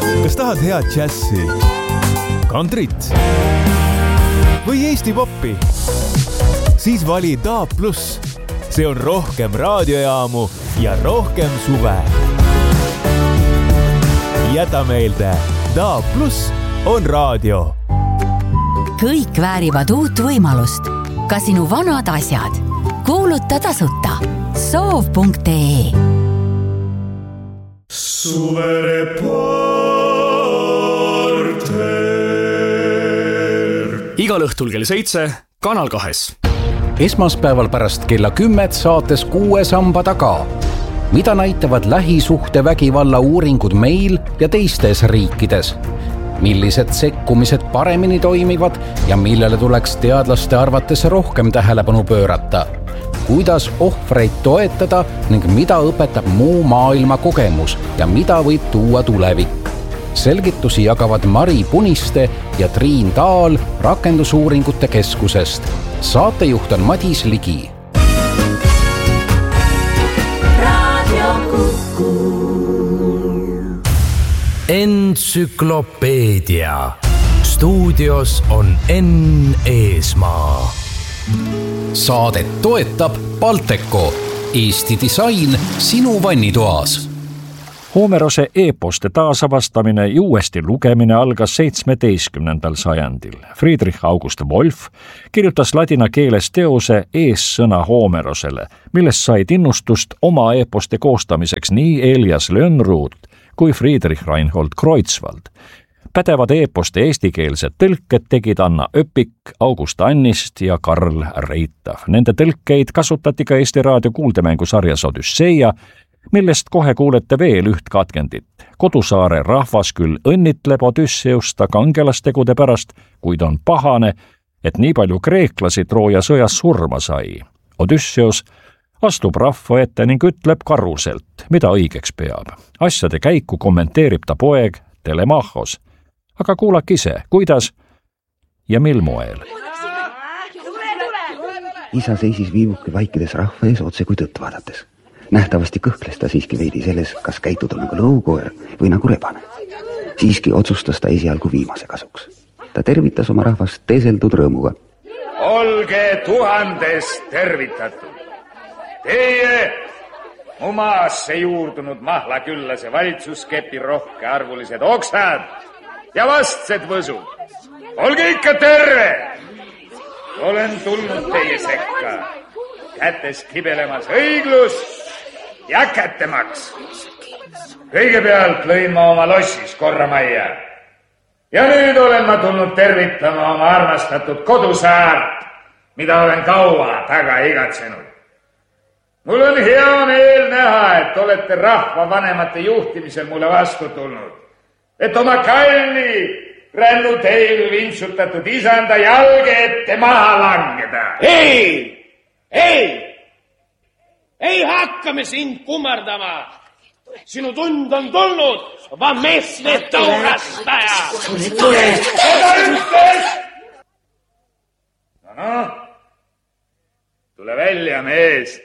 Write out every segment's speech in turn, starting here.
Kas tahad head džässi, kantrit või Eesti poppi? Siis vali DAB+. See on rohkem raadiojaamu ja rohkem suve. Jäta meelde, DAB+ on raadio. Kõik väärivad uut võimalust. Ka sinu vanad asjad. Kuuluta tasuta. Soov.ee Suvereporter. Igal õhtul kell 7 Kanal 2. Esmaspäeval pärast kella 10 saates 6 samba taga. Mida näitavad lähisuhtevägivalla uuringud meil ja teistes riikides? Millised sekkumised paremini toimivad ja millele tuleks teadlaste arvates rohkem tähelepanu pöörata? Kuidas ohvreid toetada ning mida õpetab muu maailma kogemus ja mida võib tuua tulevik? Selgitusi jagavad Mari Puniste ja Triin Taal Rakendusuuringute Keskusest. Saatejuht on Madis Ligi. Entsüklopeedia. Stuudios on Enn Eesmaa. Saadet toetab Balteco. Eesti disain sinu vannitoas. Homerose eeposte taasavastamine ja uuesti lugemine algas 17. sajandil. Friedrich August Wolf kirjutas ladina keeles teose eessõna Homerosele, millest said innustust oma eeposte koostamiseks nii Elias Lönnrot kui Friedrich Reinhold Kreutzwald. Pädevad eeposte eestikeelsed tõlked tegid Anna Öpik, August Annist ja Karl Reitav. Nende tõlkeid kasutati ka Eesti Raadio kuuldemängusarjas Odüsseia, millest kohe kuulete veel üht katkendit. Kodusaare rahvas küll õnnitleb Odüsseusta kangelastegude pärast, kuid on pahane, et nii palju kreeklasi Trooja sõjas surma sai. Odüsseus astub rahva ette ning ütleb karuselt, mida õigeks peab. Asjade käiku kommenteerib ta poeg Telemachos. Aga kuulak ise, kuidas ja mil moel. Isa seisis viivuke vaikides rahva ees otse kui tõtt vaadates. Nähtavasti kõhkles ta siiski veidi selles, kas käituda nagu lõukoer või nagu rebane. Siiski otsustas ta esialgu viimase kasuks. Ta tervitas oma rahvast teeseldud rõõmuga. Olge 1000 tervitatud. Teie mu maasse juurdunud mahlaküllase valitsuskepi rohke arvulised oksad ja vastsed võsud. Olge ikka terve! Olen tulnud teie sekka, kätes kibelemas õiglus ja kättemaks. Kõigepealt lõin ma oma lossis korra majja. Ja nüüd olen ma tulnud tervitama oma armastatud kodusaart, mida olen kaua taga igatsenud. Mul on hea meel näha, et olete rahva vanemate juhtimisel mulle vastu tulnud. Et oma kalli rännu teil vintsutatud isanda jalge ette maha langeda. Ei hakkame sind kummardama. Sinu tund on tulnud, vamestne taurastaja. No, tule välja, mees.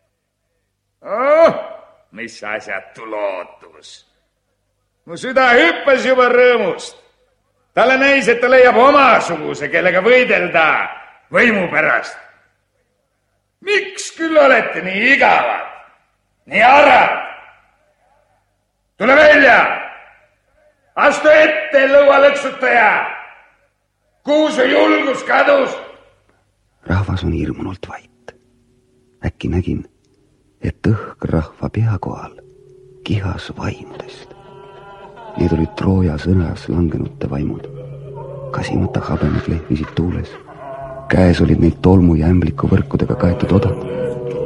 Mis asjatu lootus. Mu süda hüppas juba rõõmust. Talle näis, et ta leiab omasuguse, kellega võidelda võimu pärast. Miks küll olete nii igavad, nii arad? Tule välja! Astu ette, lõualõksutaja! Kuhu su julgus kadus? Rahvas on hirmunult vait. Äkki nägin, et õhk rahva pea kohal kihas vaimudest. Need olid Trooja sõnas langenute vaimud. Kasimata habemed lehvisid tuules. Käes olid neid tolmu ja ämbliku võrkudega kaetud odad.